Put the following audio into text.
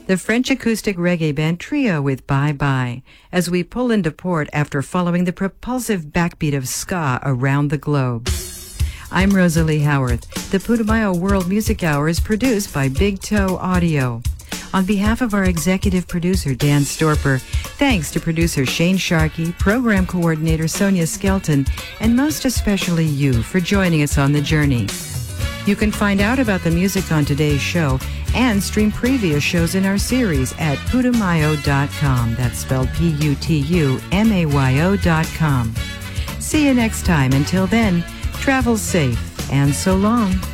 The French acoustic reggae band Trio with Bye Bye, as we pull into port after following the propulsive backbeat of ska around the globe. I'm Rosalie Howarth. The Putumayo World Music Hour is produced by Big Toe Audio. On behalf of our executive producer, Dan Storper, thanks to producer Shane Sharkey, program coordinator Sonia Skelton, and most especially you for joining us on the journey. You can find out about the music on today's show and stream previous shows in our series at putumayo.com. That's spelled Putumayo.com. See you next time. Until then, travel safe and so long.